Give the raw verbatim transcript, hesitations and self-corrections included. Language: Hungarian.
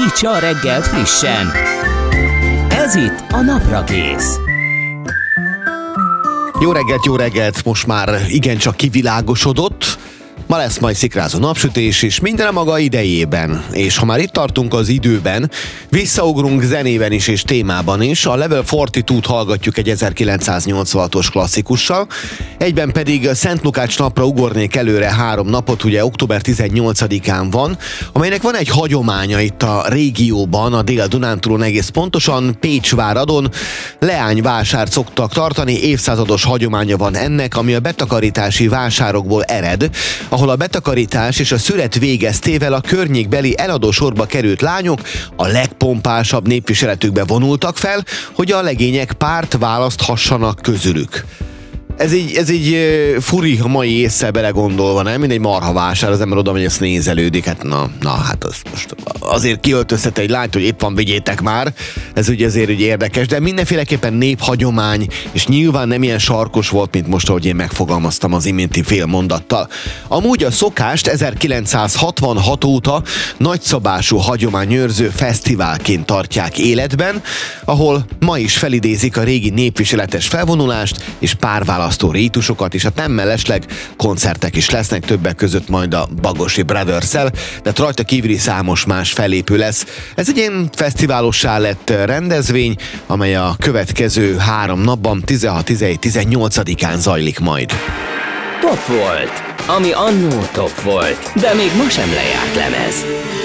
Újítsa a reggelt frissen. Ez itt a Naprakész. Jó reggelt, jó reggelt, most már igencsak kivilágosodott. Ma lesz majd szikrázó napsütés is, minden a maga idejében. És ha már itt tartunk az időben, visszaugrunk zenében is és témában is. A Level negyvenkettőt hallgatjuk egy ezerkilencszáznyolcvanhatos klasszikussal. Egyben pedig Szent Lukács napra ugornék előre három napot, ugye október tizennyolcadikán van, amelynek van egy hagyománya itt a régióban, a Dél-Dunántúlon egész pontosan, Pécsváradon. Leányvásárt szoktak tartani, évszázados hagyománya van ennek, ami a betakarítási vásárokból ered, ahol a betakarítás és a szület végeztével a környékbeli eladósorba került lányok a legpompásabb népviseletükbe vonultak fel, hogy a legények párt választhassanak közülük. Ez így, ez így furi a mai ésszel belegondolva, nem? Mint egy marhavásár, az ember oda megy, ezt nézelődik, hát na, na hát az most azért kiöltöztet egy lányt, hogy épp van, vigyétek már, ez ugye azért ugye érdekes, de mindenféleképpen néphagyomány, és nyilván nem ilyen sarkos volt, mint most, ahogy én megfogalmaztam az iménti fél mondattal. Amúgy a szokást ezerkilencszázhatvanhat óta nagyszabású hagyományőrző fesztiválként tartják életben, ahol ma is felidézik a régi népviseletes felvonulást és párválasztást rítusokat, és hát nem mellesleg koncertek is lesznek, többek között majd a Bagosi Brothers-szel, de rajta kívüli számos más fellépő lesz. Ez egy ilyen fesztiválossá lett rendezvény, amely a következő három napban, tizenhat, tizenhét, tizennyolcadikán zajlik majd. Top volt, ami annó top volt, de még ma sem lejárt lemez.